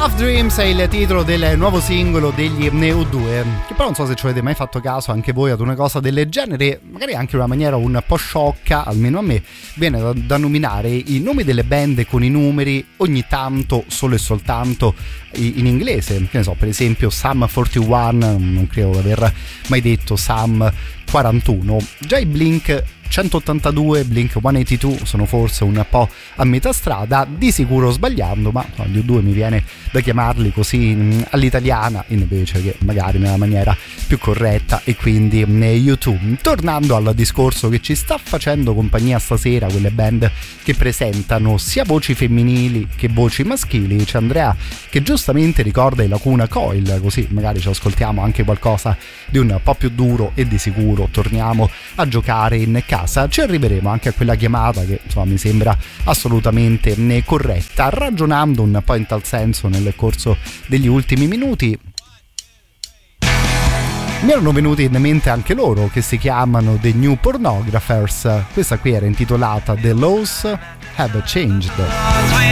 Love Dreams è il titolo del nuovo singolo degli U2, che però non so se ci avete mai fatto caso anche voi ad una cosa del genere, magari anche in una maniera un po' sciocca, almeno a me viene da nominare i nomi delle band con i numeri ogni tanto, solo e soltanto in inglese. Che ne so, per esempio Sum 41, non credo di aver mai detto Sum 41. Già i Blink 182, Blink 182 sono forse un po' a metà strada, di sicuro sbagliando, ma gli U2 mi viene da chiamarli così all'italiana invece che magari nella maniera più corretta, e quindi U2. Tornando al discorso che ci sta facendo compagnia stasera, quelle band che presentano sia voci femminili che voci maschili, c'è Andrea che giustamente ricorda i Lacuna Coil, così magari ci ascoltiamo anche qualcosa di un po' più duro e di sicuro torniamo a giocare in casa. Ci arriveremo anche a quella chiamata che insomma mi sembra assolutamente corretta. Ragionando un po' in tal senso nel corso degli ultimi minuti, mi erano venuti in mente anche loro, che si chiamano The New Pornographers. Questa qui era intitolata The Laws Have Changed.